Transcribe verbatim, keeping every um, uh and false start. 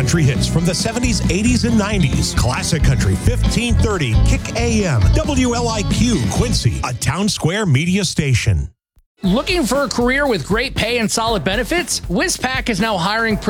country hits from the seventies, eighties, and nineties. Classic Country fifteen thirty Kick A M. W L I Q Quincy, a Town Square media station. Looking for a career with great pay and solid benefits? WizPack is now hiring